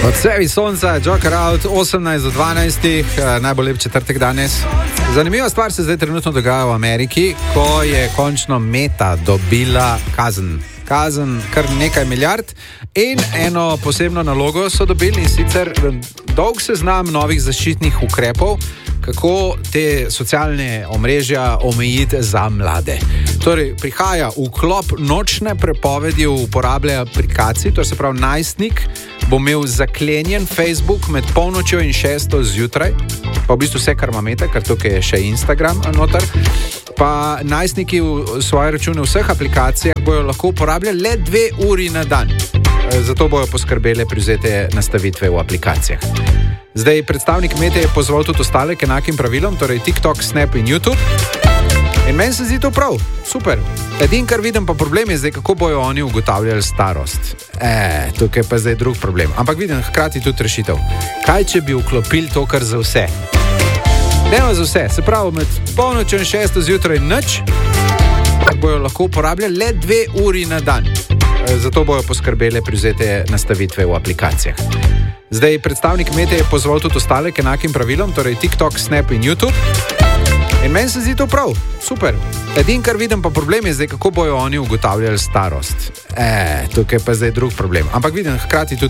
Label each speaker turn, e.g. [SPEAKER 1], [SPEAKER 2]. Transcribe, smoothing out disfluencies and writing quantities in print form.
[SPEAKER 1] Odsevi sonca, Joker out, 18 do 12, najbolj lep četrtek danes. Zanimiva stvar se zdaj trenutno dogaja v Ameriki, ko je končno Meta dobila kazen kar nekaj milijard in eno posebno nalogo so dobili, in sicer dolg seznam novih zaščitnih ukrepov, kako te socialne omrežja omejiti za mlade. Torej, prihaja vklop nočne prepovedi uporabe aplikacij, to se pravi, najstnik bo imel zaklenjen Facebook med polnočjo in 6 zjutraj, pa v bistvu vse, kar ima Meta, ker tukaj je še Instagram noter, pa najstniki v svoje račune vseh aplikacijah bojo lahko uporabljali le 2 uri na dan. Zato bojo poskrbele privzete nastavitve v aplikacijah. Zdaj, predstavnik Mete je pozval tudi ostale k enakim pravilom, torej TikTok, Snap in YouTube. In meni se zdi to prav, super. Edin, kar vidim pa problem je zdaj, kako bojo oni ugotavljali starost. Tukaj pa zdaj drug problem. Ampak vidim hkrati tudi rešitev. Kaj, če bi vklopili to kar za vse? Dejmo za vse, se pravi, med polnočjo in 6 zjutraj nič, bojo lahko uporabljali le 2 uri na dan. Zato bojo poskrbele privzete nastavitve v aplikacijah. Zdaj, predstavnik Mete je pozval tudi ostale k enakim pravilom, torej TikTok, Snap in YouTube. In meni se zdi to prav, super. Edin, kar vidim pa problem je zdaj, kako bojo oni ugotavljali starost. Tukaj pa zdaj drug problem. Ampak vidim hkrati tudi